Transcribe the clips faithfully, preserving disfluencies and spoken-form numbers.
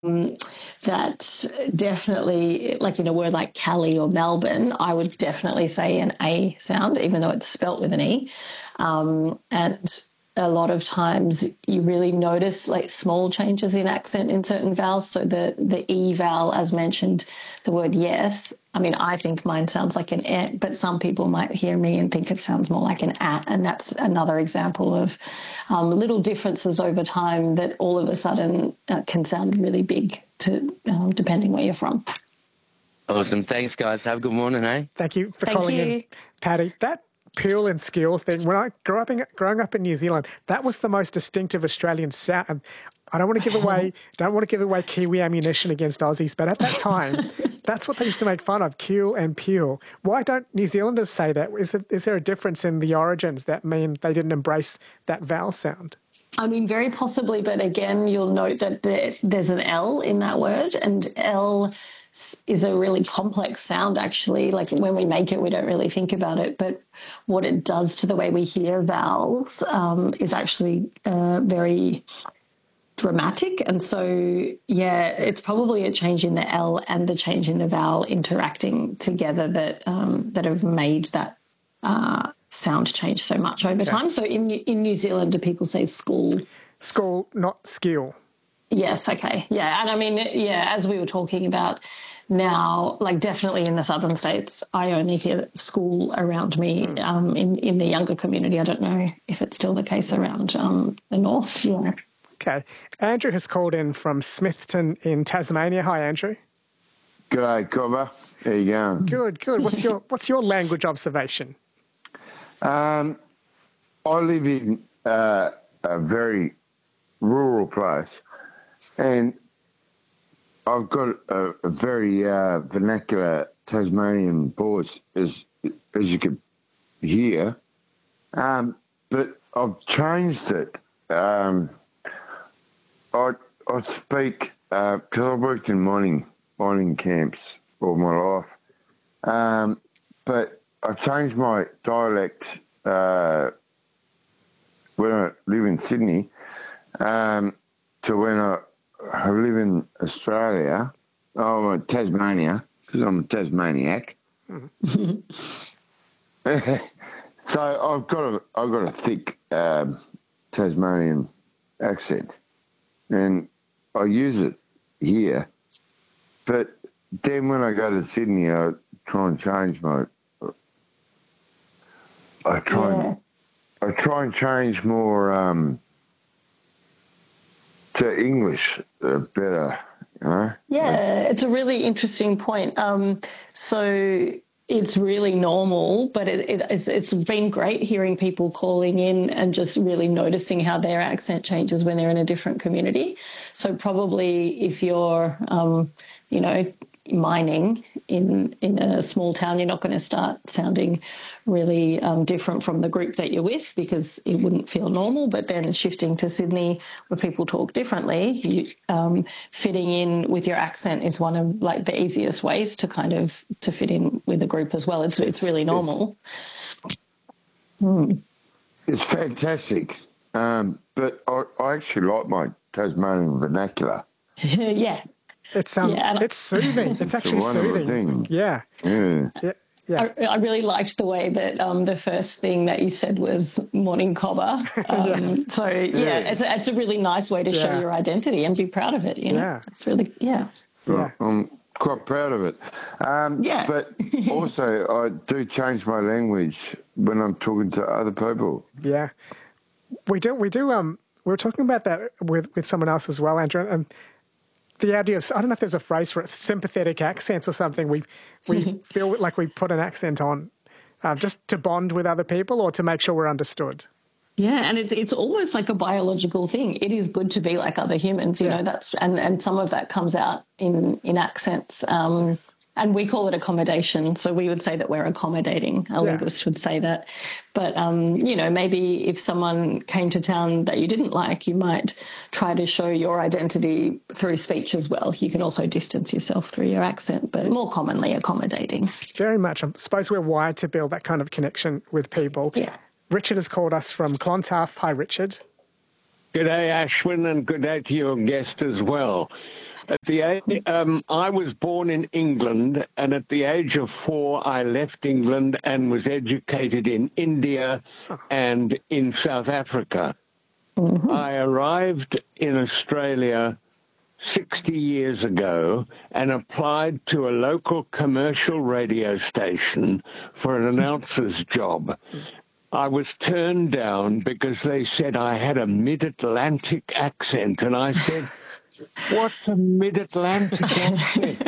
that definitely, like in a word like Cali or Melbourne, I would definitely say an A sound, even though it's spelt with an E. Um, and a lot of times you really notice like small changes in accent in certain vowels. So the, the E vowel, as mentioned, the word yes, I mean, I think mine sounds like an E, but some people might hear me and think it sounds more like an A. And that's another example of um, little differences over time that all of a sudden uh, can sound really big to um, depending where you're from. Awesome. Thanks, guys. Have a good morning, eh? Thank you for Thank calling you. in, Patty. That peel and skill thing, when I grew up in, growing up in New Zealand, that was the most distinctive Australian sound. I don't want to give away, don't want to give away Kiwi ammunition against Aussies, but at that time, that's what they used to make fun of, Q and peel. Why don't New Zealanders say that? Is, it, is there a difference in the origins that mean they didn't embrace that vowel sound? I mean, very possibly, but again, you'll note that there, there's an L in that word, and L is a really complex sound, actually. Like when we make it, we don't really think about it, but what it does to the way we hear vowels um, is actually uh, very dramatic. And so, yeah, it's probably a change in the L and the change in the vowel interacting together that um, that have made that uh, sound change so much over okay. time. So in in New Zealand, do people say school? School, not skill. Yes, okay. Yeah, and I mean, yeah, as we were talking about now, like definitely in the southern states, I only hear school around me mm. um, in, in the younger community. I don't know if it's still the case around um, the north. Yeah. Okay. Andrew has called in from Smithton in Tasmania. Hi, Andrew. G'day, Cobber. How you going? Good, good. What's your what's your language observation? Um, I live in uh, a very rural place, and I've got a, a very uh, vernacular Tasmanian voice, as as you could hear. Um, but I've changed it. Um, I I speak because uh, I've worked in mining mining camps all my life, um, but I changed my dialect uh, when I live in Sydney um, to when I, I live in Australia. Oh, I'm a Tasmania because I'm a Tasmaniac. Mm-hmm. So I've got a I've got a thick um, Tasmanian accent, and I use it here. But then when I go to Sydney, I try and change my. I try yeah. and I try and change more um, to English uh, better. You know? Yeah, it's a really interesting point. Um, so. It's really normal, but it, it, it's, it's been great hearing people calling in and just really noticing how their accent changes when they're in a different community. So probably if you're, um, you know, mining in in a small town, you're not going to start sounding really um, different from the group that you're with because it wouldn't feel normal. But then shifting to Sydney where people talk differently, you, um, fitting in with your accent is one of like the easiest ways to kind of to fit in with a group as well. It's it's really normal. It's, hmm. it's fantastic, um, but I, I actually like my Tasmanian vernacular. yeah. It's um, yeah, it's soothing. It's actually it's a soothing. Thing. Yeah. Yeah. Yeah. Yeah. I, I really liked the way that um, the first thing that you said was morning cobber. Um, yeah. So, yeah, yeah. It's, a, it's a really nice way to yeah. show your identity and be proud of it. You know? Yeah. It's really, yeah. Yeah. I'm quite proud of it. Um, yeah. But also, I do change my language when I'm talking to other people. Yeah. We do, we do, um, we were talking about that with, with someone else as well, Andrew, and the idea of, I don't know if there's a phrase for it, sympathetic accents or something. We we feel like we put an accent on uh, just to bond with other people or to make sure we're understood. Yeah, and it's it's almost like a biological thing. It is good to be like other humans, you yeah. know. That's and, and some of that comes out in in accents. Um, yes. And we call it accommodation. So we would say that we're accommodating. A yeah. linguist would say that. But, um, you know, maybe if someone came to town that you didn't like, you might try to show your identity through speech as well. You can also distance yourself through your accent, but more commonly accommodating. Very much. I suppose we're wired to build that kind of connection with people. Yeah. Richard has called us from Clontarf. Hi, Richard. Good day, Ashwin, and good day to your guest as well. At the age, um, I was born in England, and at the age of four, I left England and was educated in India and in South Africa. Mm-hmm. I arrived in Australia sixty years ago and applied to a local commercial radio station for an announcer's job. I was turned down because they said I had a mid-Atlantic accent, and I said, what's a mid-Atlantic accent?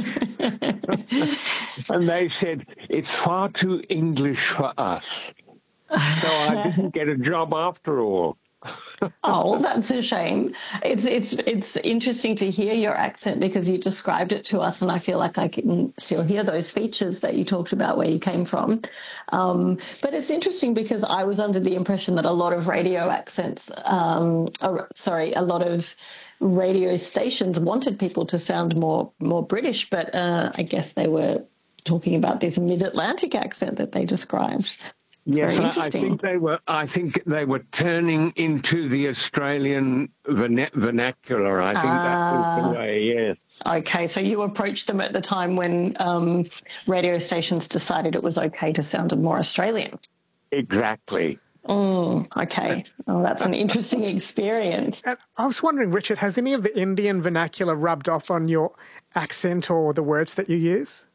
And they said, it's far too English for us. So I didn't get a job after all. Oh, well, that's a shame. It's it's it's interesting to hear your accent because you described it to us, and I feel like I can still hear those features that you talked about where you came from. Um, but it's interesting because I was under the impression that a lot of radio accents, um, or, sorry, a lot of radio stations wanted people to sound more more British, but uh, I guess they were talking about this mid-Atlantic accent that they described. Yes, I, I think they were. I think they were turning into the Australian vernacular. I think uh, that was the way. Yes. Okay, so you approached them at the time when um, radio stations decided it was okay to sound more Australian. Exactly. Mm, okay. Oh, that's an interesting experience. And I was wondering, Richard, has any of the Indian vernacular rubbed off on your accent or the words that you use?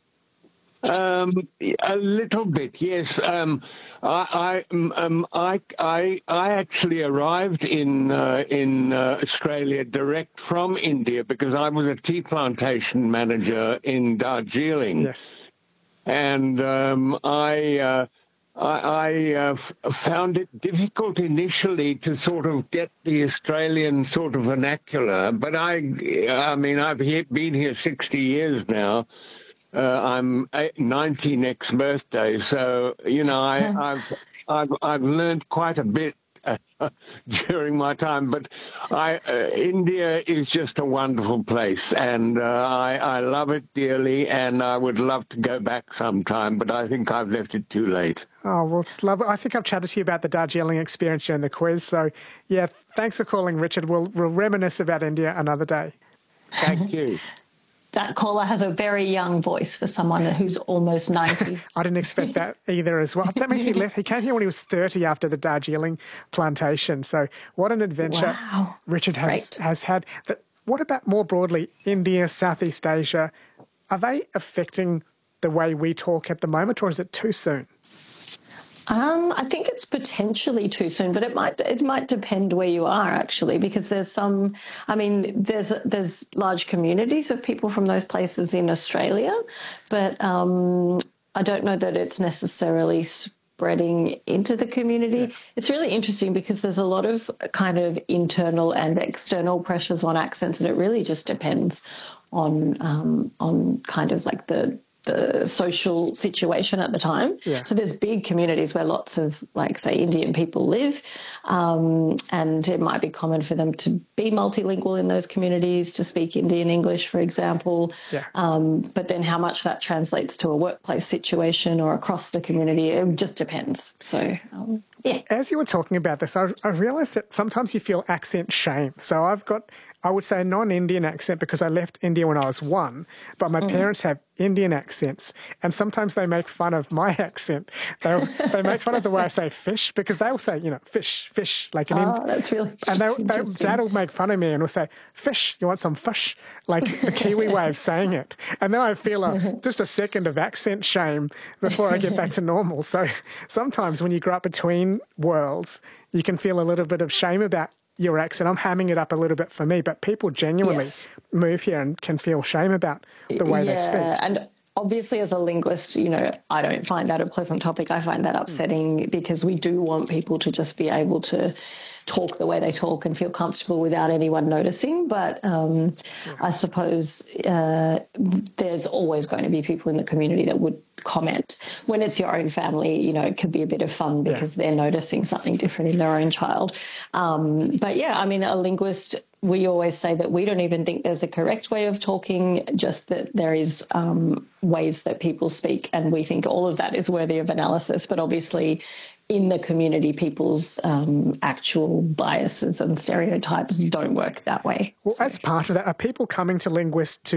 Um, a little bit, yes. Um, I, I, um, I, I, I actually arrived in uh, in uh, Australia direct from India because I was a tea plantation manager in Darjeeling. Yes, and um, I. Uh, I, I uh, found it difficult initially to sort of get the Australian sort of vernacular, but I, I mean, I've he- been here sixty years now. Uh, I'm ninety next birthday, so you know I, I've I've I've learned quite a bit uh, during my time. But I uh, India is just a wonderful place, and uh, I I love it dearly, and I would love to go back sometime. But I think I've left it too late. Oh well, it's lovely. I think I've chatted to you about the Darjeeling experience during the quiz. So yeah, thanks for calling, Richard. We'll we'll reminisce about India another day. Thank you. That caller has a very young voice for someone who's almost ninety. I didn't expect that either as well. That means he left. He came here when he was thirty after the Darjeeling plantation. So what an adventure wow. Richard has, has had. But what about more broadly, India, Southeast Asia? Are they affecting the way we talk at the moment, or is it too soon? Um, I think it's potentially too soon, but it might it might depend where you are actually, because there's some. I mean, there's there's large communities of people from those places in Australia, but um, I don't know that it's necessarily spreading into the community. Yeah. It's really interesting because there's a lot of kind of internal and external pressures on accents, and it really just depends on um, on kind of like the. the social situation at the time. Yeah. So there's big communities where lots of, like, say, Indian people live, um, and it might be common for them to be multilingual in those communities, to speak Indian English, for example. Yeah. Um, but then how much that translates to a workplace situation or across the community, it just depends. So, um, yeah. As you were talking about this, I, I realised that sometimes you feel accent shame. So I've got, I would say, a non-Indian accent because I left India when I was one, but my mm. parents have Indian accents, and sometimes they make fun of my accent. They they make fun of the way I say fish, because they will say, you know, fish, fish, like an. Oh, that's really. And they, they, Dad will make fun of me and will say, "Fish, you want some fish?" Like the Kiwi way of saying it. And then I feel a, just a second of accent shame before I get back to normal. So sometimes when you grow up between worlds, you can feel a little bit of shame about your accent. I'm hamming it up a little bit for me, but people genuinely yes. move here and can feel shame about the way yeah, they speak. And obviously, as a linguist, you know, I don't find that a pleasant topic. I find that upsetting because we do want people to just be able to talk the way they talk and feel comfortable without anyone noticing. But um, yeah. I suppose uh, there's always going to be people in the community that would comment. When it's your own family, you know, it could be a bit of fun because yeah. they're noticing something different in their own child. Um, but yeah, I mean, a linguist we always say that we don't even think there's a correct way of talking, just that there is um, ways that people speak, and we think all of that is worthy of analysis. But obviously, in the community, people's um, actual biases and stereotypes don't work that way. Well, so. as part of that, are people coming to linguists to